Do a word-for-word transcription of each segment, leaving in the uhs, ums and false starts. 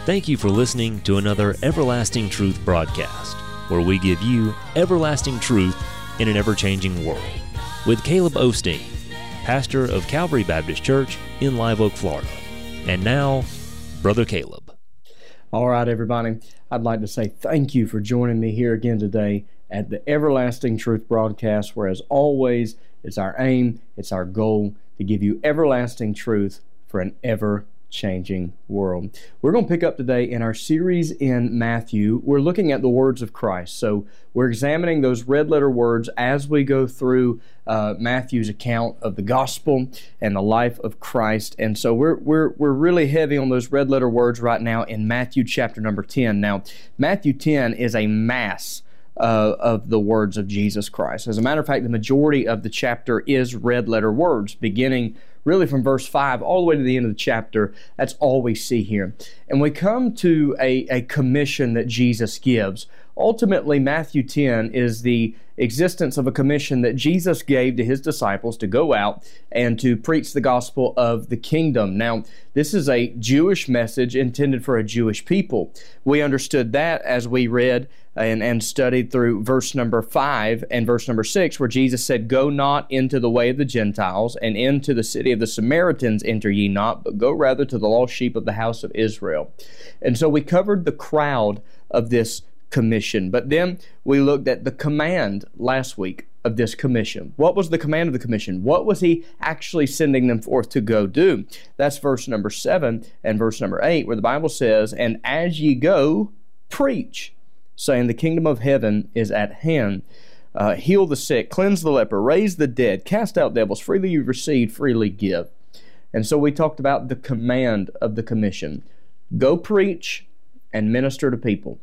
Thank you for listening to another Everlasting Truth broadcast, where we give you everlasting truth in an ever-changing world, with Caleb Osteen, pastor of Calvary Baptist Church in Live Oak, Florida. And now, Brother Caleb. All right, everybody. I'd like to say thank you for joining me here again today at the Everlasting Truth broadcast, where, as always, it's our aim, it's our goal to give you everlasting truth for an ever-changing world. We're going to pick up today in our series in Matthew. We're looking at the words of Christ. So we're examining those red letter words as we go through uh, Matthew's account of the gospel and the life of Christ. And so we're we're we're really heavy on those red letter words right now in Matthew chapter number ten. Now, Matthew ten is a mass Uh, of the words of Jesus Christ. As a matter of fact, the majority of the chapter is red letter words, beginning really from verse five all the way to the end of the chapter. That's all we see here. And we come to a, a commission that Jesus gives. Ultimately, Matthew ten is the existence of a commission that Jesus gave to His disciples to go out and to preach the gospel of the kingdom. Now, this is a Jewish message intended for a Jewish people. We understood that as we read and, and studied through verse number five and verse number six, where Jesus said, "Go not into the way of the Gentiles, and into the city of the Samaritans enter ye not, but go rather to the lost sheep of the house of Israel." And so we covered the crowd of this commission. But then we looked at the command last week of this commission. What was the command of the commission? What was He actually sending them forth to go do? That's verse number seven and verse number eight, where the Bible says, "And as ye go, preach, saying the kingdom of heaven is at hand. Uh, heal the sick, cleanse the leper, raise the dead, cast out devils. Freely you receive, freely give." And so we talked about the command of the commission. Go preach and minister to people.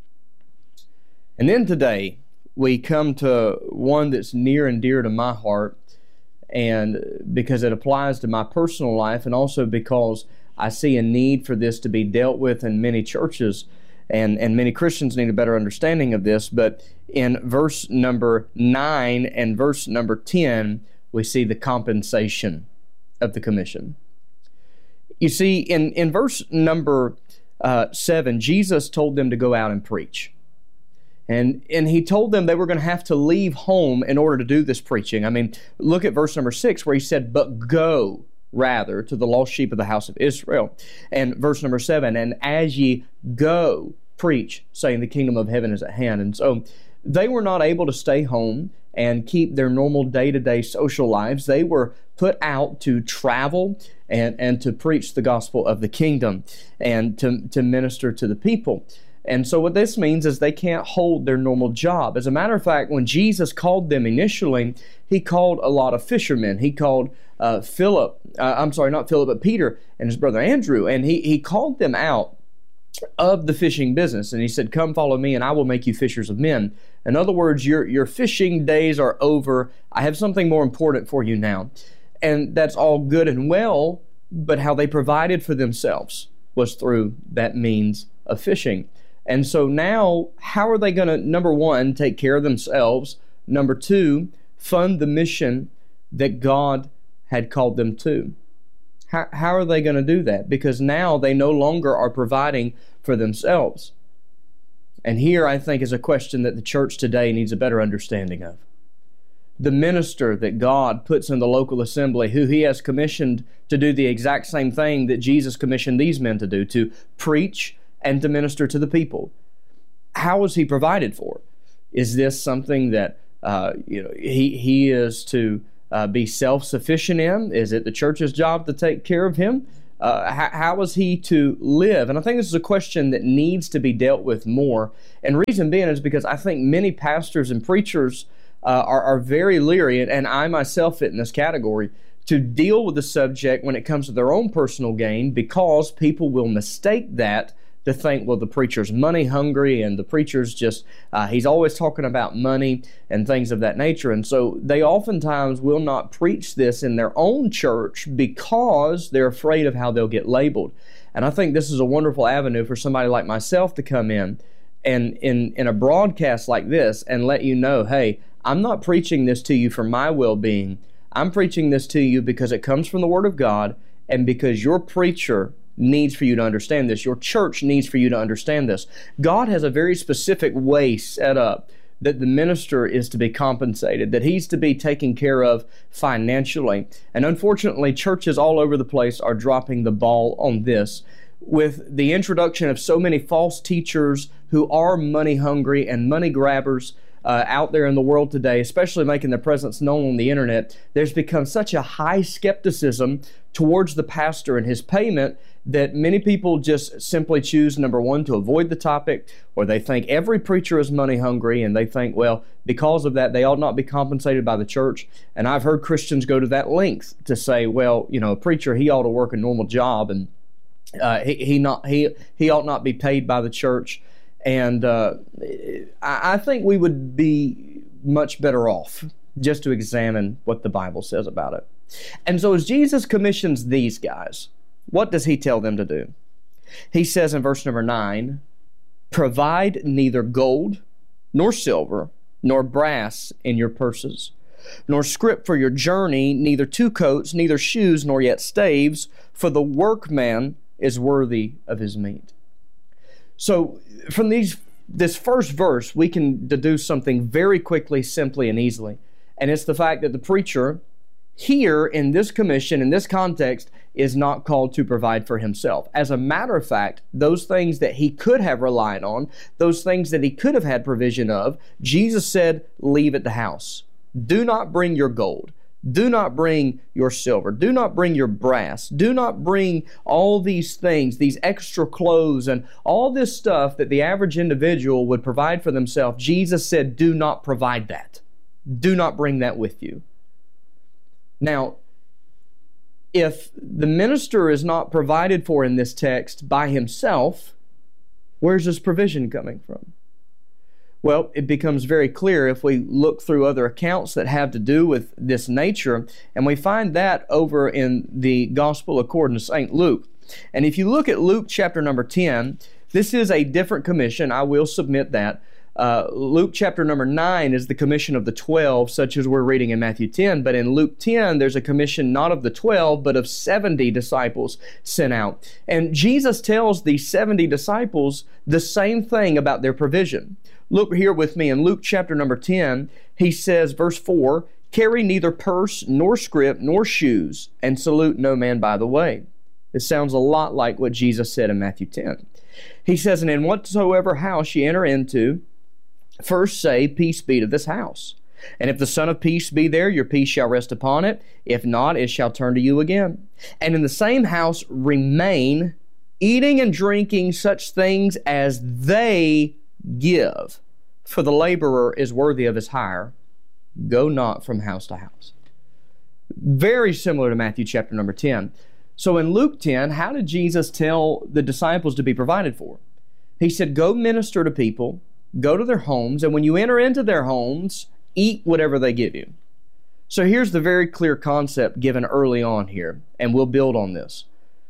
And then today, we come to one that's near and dear to my heart, and because it applies to my personal life, and also because I see a need for this to be dealt with in many churches, and, and many Christians need a better understanding of this. But in verse number nine and verse number ten, we see the compensation of the commission. You see, in, in verse number uh, seven, Jesus told them to go out and preach. And and He told them they were going to have to leave home in order to do this preaching. I mean, look at verse number six, where He said, "But go rather to the lost sheep of the house of Israel." And verse number seven, "And as ye go, preach, saying the kingdom of heaven is at hand." And so they were not able to stay home and keep their normal day-to-day social lives. They were put out to travel and, and to preach the gospel of the kingdom and to, to minister to the people. And so what this means is they can't hold their normal job. As a matter of fact, when Jesus called them initially, He called a lot of fishermen. He called uh, Philip, uh, I'm sorry, not Philip, but Peter and his brother Andrew. And he, he called them out of the fishing business. And He said, "Come follow me and I will make you fishers of men." In other words, your, your fishing days are over. I have something more important for you now. And that's all good and well, but how they provided for themselves was through that means of fishing. And so now, how are they going to, number one, take care of themselves? Number two, fund the mission that God had called them to? How, how are they going to do that? Because now they no longer are providing for themselves. And here, I think, is a question that the church today needs a better understanding of. The minister that God puts in the local assembly, who He has commissioned to do the exact same thing that Jesus commissioned these men to do, to preach and to minister to the people. How is He provided for? Is this something that uh, you know he he is to uh, be self-sufficient in? Is it the church's job to take care of him? Uh, how, how is he to live? And I think this is a question that needs to be dealt with more. And reason being is because I think many pastors and preachers uh, are, are very leery, and, and I myself fit in this category, to deal with the subject when it comes to their own personal gain, because people will mistake that to think, well, the preacher's money hungry, and the preacher's just, uh, he's always talking about money and things of that nature. And so they oftentimes will not preach this in their own church because they're afraid of how they'll get labeled. And I think this is a wonderful avenue for somebody like myself to come in and in, in a broadcast like this and let you know, hey, I'm not preaching this to you for my well-being. I'm preaching this to you because it comes from the Word of God, and because your preacher needs for you to understand this. Your church needs for you to understand this. God has a very specific way set up that the minister is to be compensated, that he's to be taken care of financially. And unfortunately, churches all over the place are dropping the ball on this, with the introduction of so many false teachers who are money hungry and money grabbers uh, out there in the world today, especially making their presence known on the internet. There's become such a high skepticism towards the pastor and his payment that many people just simply choose, number one, to avoid the topic, or they think every preacher is money hungry, and they think, well, because of that, they ought not be compensated by the church. And I've heard Christians go to that length to say, well, you know, a preacher, he ought to work a normal job, and uh, he he not he he ought not be paid by the church. And uh, I, I think we would be much better off just to examine what the Bible says about it. And so as Jesus commissions these guys, what does he tell them to do? He says in verse number nine, provide neither gold, nor silver, nor brass in your purses, nor scrip for your journey, neither two coats, neither shoes, nor yet staves, for the workman is worthy of his meat. So from these this first verse, we can deduce something very quickly, simply, and easily. And it's the fact that the preacher here in this commission, in this context, is not called to provide for himself. As a matter of fact, those things that he could have relied on, those things that he could have had provision of, Jesus said, leave at the house. Do not bring your gold. Do not bring your silver. Do not bring your brass. Do not bring all these things, these extra clothes and all this stuff that the average individual would provide for themselves. Jesus said, do not provide that. Do not bring that with you. Now, if the minister is not provided for in this text by himself, where's his provision coming from? Well, it becomes very clear if we look through other accounts that have to do with this nature, and we find that over in the Gospel according to Saint Luke. And if you look at Luke chapter number ten, this is a different commission. I will submit that. Uh, Luke chapter number nine is the commission of the twelve, such as we're reading in Matthew ten. But in Luke ten, there's a commission not of the twelve, but of seventy disciples sent out. And Jesus tells these seventy disciples the same thing about their provision. Look here with me in Luke chapter number ten. He says, verse four, carry neither purse, nor scrip, nor shoes, and salute no man by the way. This sounds a lot like what Jesus said in Matthew ten. He says, and in whatsoever house ye enter into, first say, peace be to this house. And if the Son of Peace be there, your peace shall rest upon it. If not, it shall turn to you again. And in the same house remain, eating and drinking such things as they give. For the laborer is worthy of his hire. Go not from house to house. Very similar to Matthew chapter number ten. So in Luke ten, how did Jesus tell the disciples to be provided for? He said, go minister to people, go to their homes, and when you enter into their homes, eat whatever they give you. So here's the very clear concept given early on here, and we'll build on this.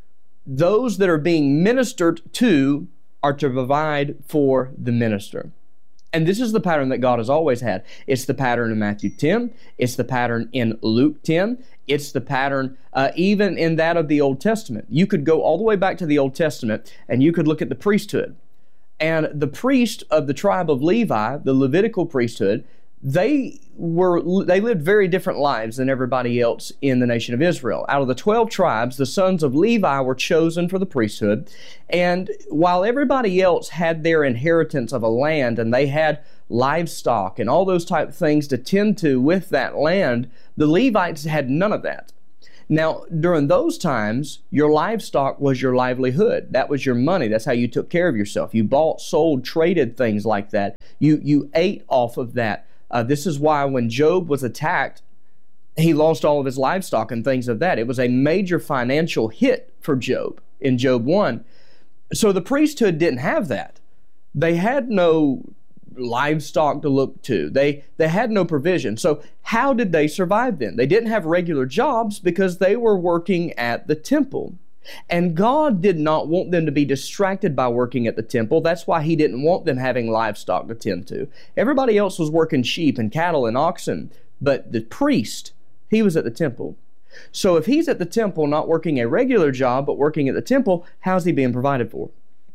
Those that are being ministered to are to provide for the minister. And this is the pattern that God has always had. It's the pattern in Matthew ten. It's the pattern in Luke ten. It's the pattern uh, even in that of the Old Testament. You could go all the way back to the Old Testament, and you could look at the priesthood. And the priest of the tribe of Levi, the Levitical priesthood, they were they lived very different lives than everybody else in the nation of Israel. Out of the twelve tribes, the sons of Levi were chosen for the priesthood. And while everybody else had their inheritance of a land, and they had livestock and all those type of things to tend to with that land, the Levites had none of that. Now, during those times, your livestock was your livelihood. That was your money. That's how you took care of yourself. You bought, sold, traded, things like that. You, you ate off of that. Uh, this is why when Job was attacked, he lost all of his livestock and things of that. It was a major financial hit for Job in Job one. So the priesthood didn't have that. They had no livestock to look to. They they had no provision. So how did they survive then? They didn't have regular jobs because they were working at the temple. And God did not want them to be distracted by working at the temple. That's why He didn't want them having livestock to tend to. Everybody else was working sheep and cattle and oxen, but the priest, he was at the temple. So if he's at the temple not working a regular job but working at the temple, how's he being provided for?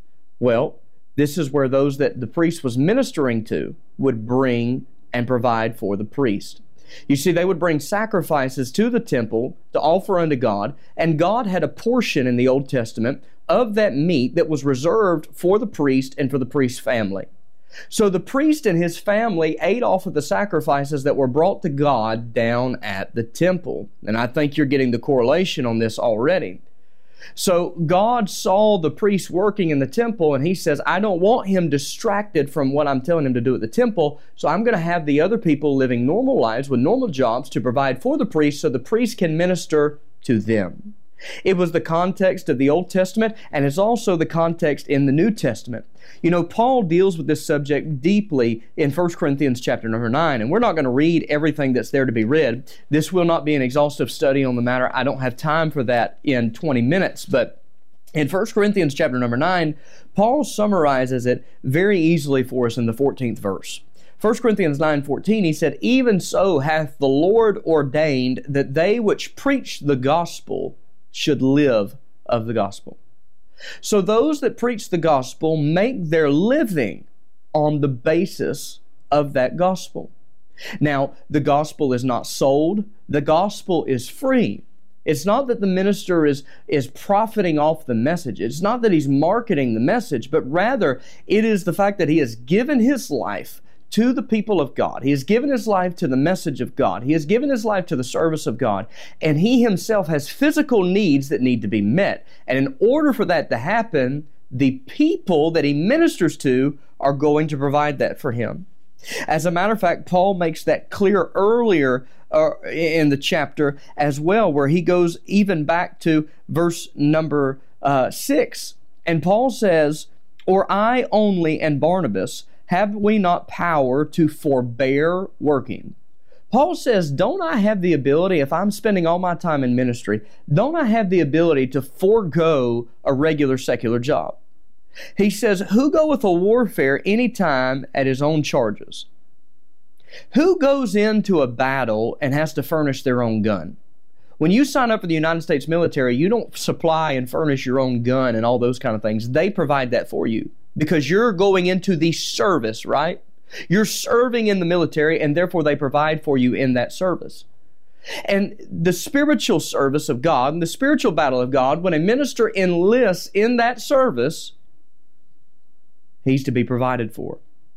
Well, this is where those that the priest was ministering to would bring and provide for the priest. You see, they would bring sacrifices to the temple to offer unto God, and God had a portion in the Old Testament of that meat that was reserved for the priest and for the priest's family. So the priest and his family ate off of the sacrifices that were brought to God down at the temple. And I think you're getting the correlation on this already. So God saw the priest working in the temple, and he says, I don't want him distracted from what I'm telling him to do at the temple, so I'm going to have the other people living normal lives with normal jobs to provide for the priest so the priest can minister to them. It was the context of the Old Testament, and it's also the context in the New Testament. You know, Paul deals with this subject deeply in First Corinthians chapter number nine, and we're not going to read everything that's there to be read. This will not be an exhaustive study on the matter. I don't have time for that in twenty minutes, but in First Corinthians chapter number nine, Paul summarizes it very easily for us in the fourteenth verse. First Corinthians nine fourteen, he said, Even so hath the Lord ordained that they which preach the gospel should live of the gospel. So those that preach the gospel make their living on the basis of that gospel. Now, the gospel is not sold. The gospel is free. It's not that the minister is, is profiting off the message. It's not that he's marketing the message, but rather it is the fact that he has given his life to the people of God. He has given his life to the message of God. He has given his life to the service of God. And he himself has physical needs that need to be met. And in order for that to happen, the people that he ministers to are going to provide that for him. As a matter of fact, Paul makes that clear earlier uh, in the chapter as well, where he goes even back to verse number uh, six. And Paul says, Or I only and Barnabas, have we not power to forbear working? Paul says, don't I have the ability, if I'm spending all my time in ministry, don't I have the ability to forego a regular secular job? He says, who goeth a warfare any time at his own charges? Who goes into a battle and has to furnish their own gun? When you sign up for the United States military, you don't supply and furnish your own gun and all those kind of things. They provide that for you because you're going into the service, right? You're serving in the military, and therefore they provide for you in that service. And the spiritual service of God and the spiritual battle of God, when a minister enlists in that service, he's to be provided for.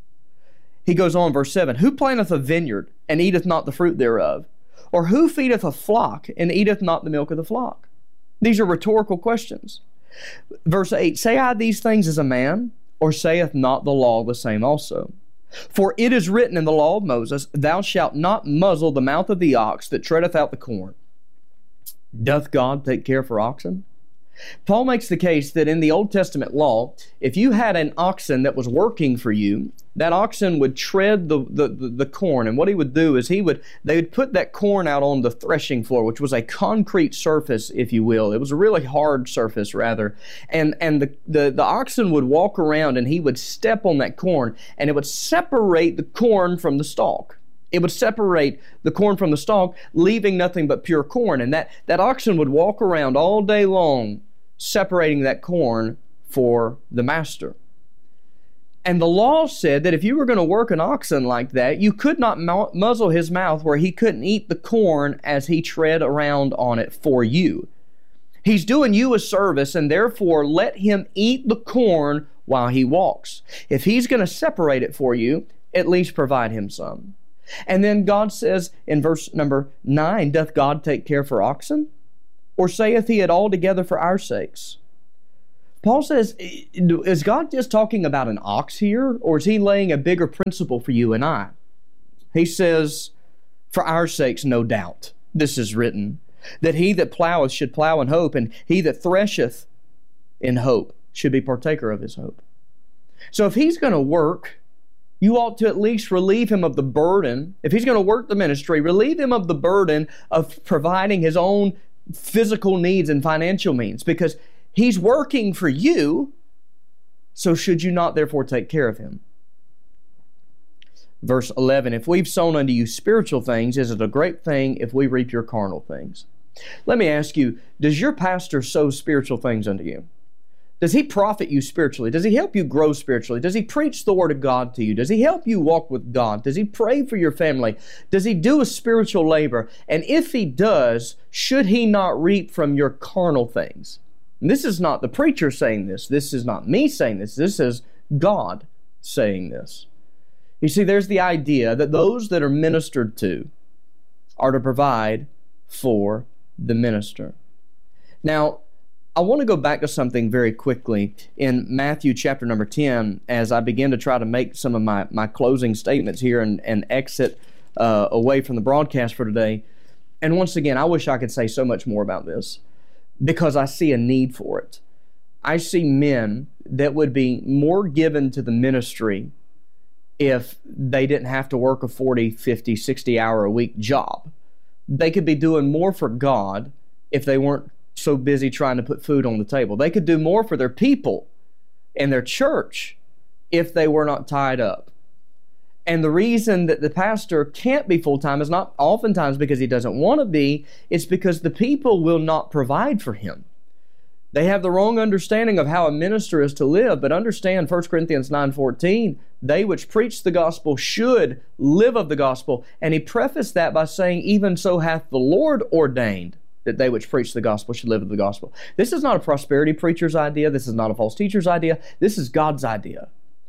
He goes on, verse seven, Who planteth a vineyard and eateth not the fruit thereof? Or who feedeth a flock and eateth not the milk of the flock? These are rhetorical questions. Verse eight, Say I these things as a man, or saith not the law the same also? For it is written in the law of Moses, Thou shalt not muzzle the mouth of the ox that treadeth out the corn. Doth God take care for oxen? Paul makes the case that in the Old Testament law, if you had an oxen that was working for you, that oxen would tread the, the, the, the corn, and what he would do is he would they would put that corn out on the threshing floor, which was a concrete surface, if you will. It was a really hard surface, rather. And and the, the, the oxen would walk around, and he would step on that corn, and it would separate the corn from the stalk. It would separate the corn from the stalk, leaving nothing but pure corn. And that, that oxen would walk around all day long, separating that corn for the master. And the law said that if you were going to work an oxen like that, you could not mu- muzzle his mouth where he couldn't eat the corn as he tread around on it for you. He's doing you a service, and therefore let him eat the corn while he walks. If he's going to separate it for you, at least provide him some. And then God says in verse number nine, Doth God take care for oxen? Or saith he it altogether for our sakes? Paul says, is God just talking about an ox here, or is he laying a bigger principle for you and I? He says, for our sakes, no doubt, this is written, that he that ploweth should plow in hope, and he that thresheth in hope should be partaker of his hope. So if he's going to work, you ought to at least relieve him of the burden. If he's going to work the ministry, relieve him of the burden of providing his own physical needs and financial means, because he's working for you, so should you not therefore take care of him? Verse eleven, If we've sown unto you spiritual things, is it a great thing if we reap your carnal things? Let me ask you, does your pastor sow spiritual things unto you? Does he profit you spiritually? Does he help you grow spiritually? Does he preach the Word of God to you? Does he help you walk with God? Does he pray for your family? Does he do a spiritual labor? And if he does, should he not reap from your carnal things? And this is not the preacher saying this. This is not me saying this. This is God saying this. You see, there's the idea that those that are ministered to are to provide for the minister. Now, I want to go back to something very quickly in Matthew chapter number ten as I begin to try to make some of my, my closing statements here and, and exit uh, away from the broadcast for today. And once again, I wish I could say so much more about this because I see a need for it. I see men that would be more given to the ministry if they didn't have to work a forty, fifty, sixty hour a week job. They could be doing more for God if they weren't so busy trying to put food on the table. They could do more for their people and their church if they were not tied up. And the reason that the pastor can't be full-time is not oftentimes because he doesn't want to be, it's because the people will not provide for him. They have the wrong understanding of how a minister is to live, but understand First Corinthians nine fourteen, they which preach the gospel should live of the gospel. And he prefaced that by saying, even so hath the Lord ordained that they which preach the gospel should live of the gospel. This is not a prosperity preacher's idea. This is not a false teacher's idea. This is God's idea.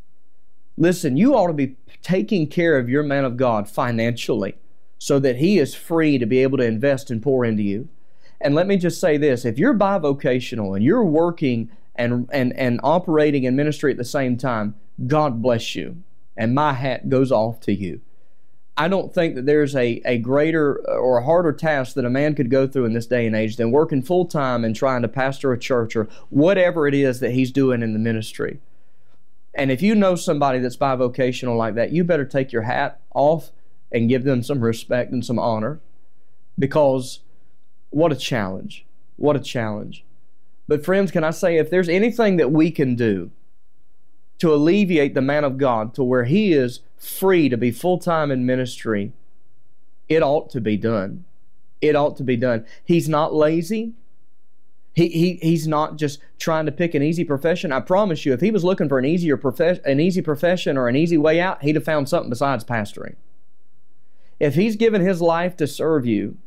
Listen, you ought to be taking care of your man of God financially so that he is free to be able to invest and pour into you. And let me just say this, if you're bivocational and you're working and, and, and operating in ministry at the same time, God bless you. And my hat goes off to you. I don't think that there's a, a greater or a harder task that a man could go through in this day and age than working full-time and trying to pastor a church or whatever it is that he's doing in the ministry. And if you know somebody that's bivocational like that, you better take your hat off and give them some respect and some honor, because what a challenge. What a challenge. But friends, can I say, if there's anything that we can do to alleviate the man of God to where he is free to be full-time in ministry, it ought to be done. It ought to be done. He's not lazy. He, he he's not just trying to pick an easy profession. I promise you, if he was looking for an easier profession, an easy profession or an easy way out, he'd have found something besides pastoring. If he's given his life to serve you,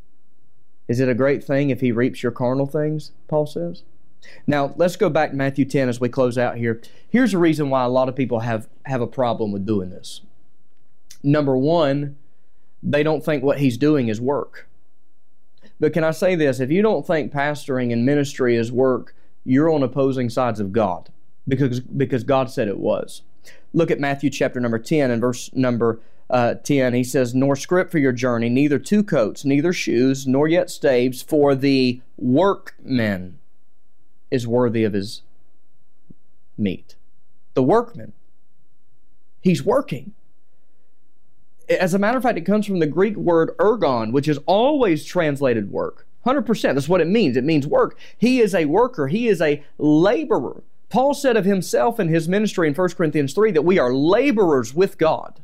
is it a great thing if he reaps your carnal things, Paul says? Now, let's go back to Matthew ten as we close out here. Here's a reason why a lot of people have, have a problem with doing this. Number one, they don't think what he's doing is work. But can I say this? If you don't think pastoring and ministry is work, you're on opposing sides of God, because, because God said it was. Look at Matthew chapter number ten and verse number uh, ten. He says, nor scrip for your journey, neither two coats, neither shoes, nor yet staves, for the workman is worthy of his meat. The workman. He's working. As a matter of fact, it comes from the Greek word ergon, which is always translated work. one hundred percent. That's what it means. It means work. He is a worker. He is a laborer. Paul said of himself in his ministry in First Corinthians three that we are laborers with God.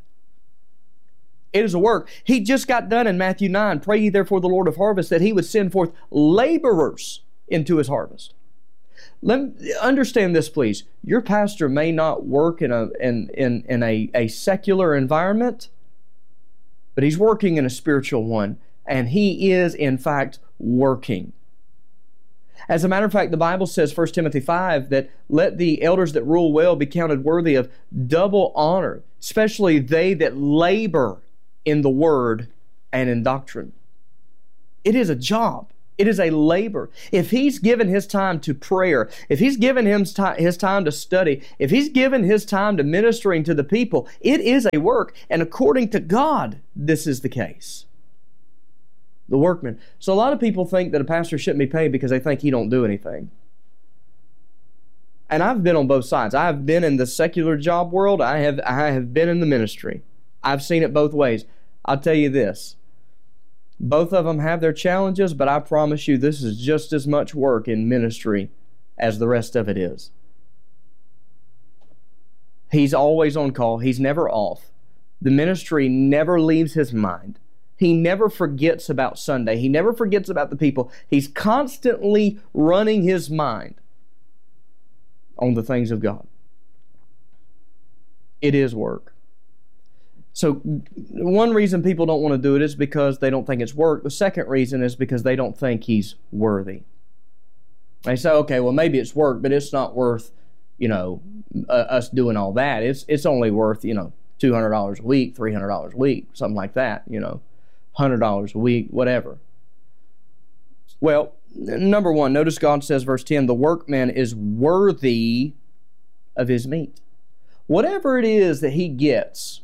It is a work. He just got done in Matthew nine, pray ye therefore the Lord of harvest that he would send forth laborers into his harvest. Let me understand this, please. Your pastor may not work in a in in, in a, a secular environment, but he's working in a spiritual one, and he is in fact working. As a matter of fact, the Bible says, First Timothy five, that let the elders that rule well be counted worthy of double honor, especially they that labor in the word and in doctrine. It is a job. It is a labor. If he's given his time to prayer, if he's given his time to study, if he's given his time to ministering to the people, it is a work. And according to God, this is the case. The workman. So a lot of people think that a pastor shouldn't be paid because they think he don't do anything. And I've been on both sides. I've been in the secular job world. I have, I have been in the ministry. I've seen it both ways. I'll tell you this. Both of them have their challenges, but I promise you this is just as much work in ministry as the rest of it is. He's always on call. He's never off. The ministry never leaves his mind. He never forgets about Sunday. He never forgets about the people. He's constantly running his mind on the things of God. It is work. So one reason people don't want to do it is because they don't think it's work. The second reason is because they don't think he's worthy. They say, okay, well, maybe it's work, but it's not worth, you know, uh, us doing all that. It's it's only worth, you know, two hundred dollars a week, three hundred dollars a week, something like that, you know, one hundred dollars a week, whatever. Well, number one, notice God says, verse ten, the workman is worthy of his meat. Whatever it is that he gets,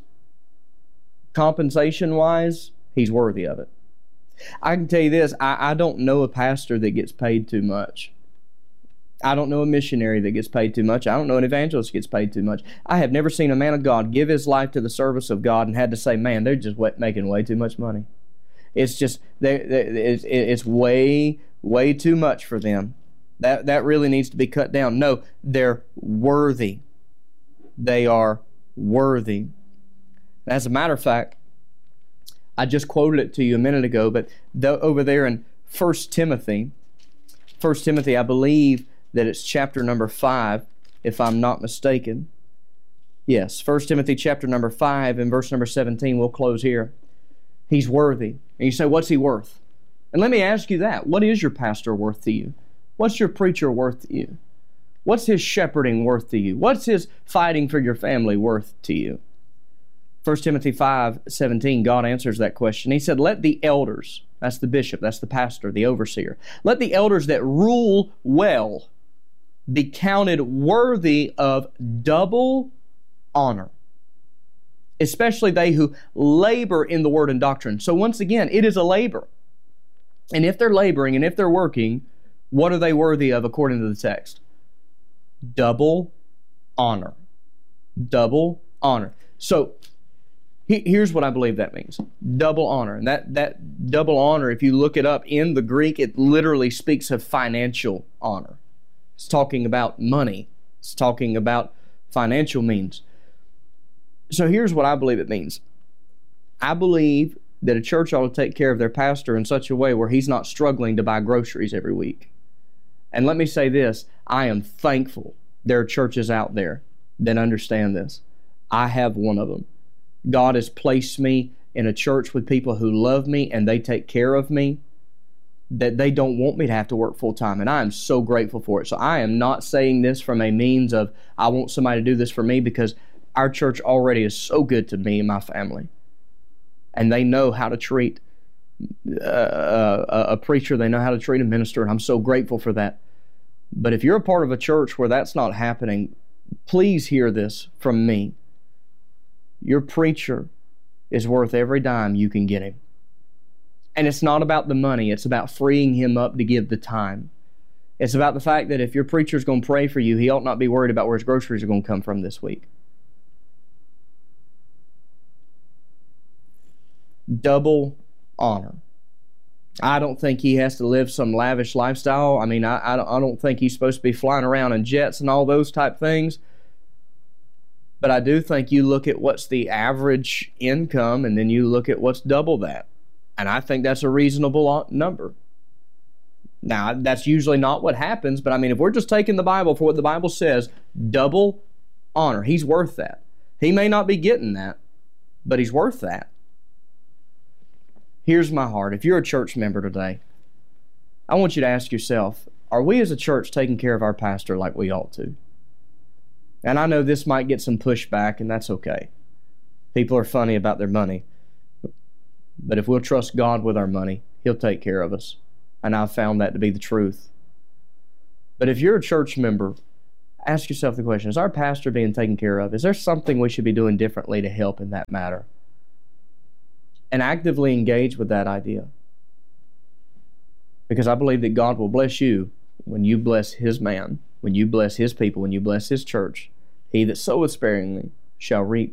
compensation-wise, he's worthy of it. I can tell you this, I, I don't know a pastor that gets paid too much. I don't know a missionary that gets paid too much. I don't know an evangelist that gets paid too much. I have never seen a man of God give his life to the service of God and had to say, man, they're just making way too much money. It's just, they, they, it's, it's way, way too much for them. That, that really needs to be cut down. No, they're worthy. They are worthy. As a matter of fact, I just quoted it to you a minute ago, but the, over there in First Timothy, First Timothy, I believe that it's chapter number five, if I'm not mistaken. Yes, First Timothy chapter number five and verse number seventeen, we'll close here. He's worthy. And you say, what's he worth? And let me ask you that. What is your pastor worth to you? What's your preacher worth to you? What's his shepherding worth to you? What's his fighting for your family worth to you? First Timothy five seventeen, God answers that question. He said, let the elders, that's the bishop, that's the pastor, the overseer, let the elders that rule well be counted worthy of double honor, especially they who labor in the word and doctrine. So once again, it is a labor. And if they're laboring and if they're working, what are they worthy of according to the text? Double honor. Double honor. So here's what I believe that means. Double honor. And that, that double honor, if you look it up in the Greek, it literally speaks of financial honor. It's talking about money. It's talking about financial means. So here's what I believe it means. I believe that a church ought to take care of their pastor in such a way where he's not struggling to buy groceries every week. And let me say this, I am thankful there are churches out there that understand this. I have one of them. God has placed me in a church with people who love me and they take care of me, that they don't want me to have to work full time. And I am so grateful for it. So I am not saying this from a means of, I want somebody to do this for me, because our church already is so good to me and my family. And they know how to treat uh, a, a preacher. They know how to treat a minister. And I'm so grateful for that. But if you're a part of a church where that's not happening, please hear this from me. Your preacher is worth every dime you can get him. And it's not about the money. It's about freeing him up to give the time. It's about the fact that if your preacher's going to pray for you, he ought not be worried about where his groceries are going to come from this week. Double honor. I don't think he has to live some lavish lifestyle. I mean, I, I, don't, I don't think he's supposed to be flying around in jets and all those type things. But I do think you look at what's the average income and then you look at what's double that. And I think that's a reasonable number. Now, that's usually not what happens, but I mean, if we're just taking the Bible for what the Bible says, double honor. He's worth that. He may not be getting that, but he's worth that. Here's my heart. If you're a church member today, I want you to ask yourself, are we as a church taking care of our pastor like we ought to? And I know this might get some pushback, and that's okay. People are funny about their money. But if we'll trust God with our money, He'll take care of us. And I've found that to be the truth. But if you're a church member, ask yourself the question, is our pastor being taken care of? Is there something we should be doing differently to help in that matter? And actively engage with that idea. Because I believe that God will bless you when you bless His man, when you bless His people, when you bless His church. He that soweth sparingly shall reap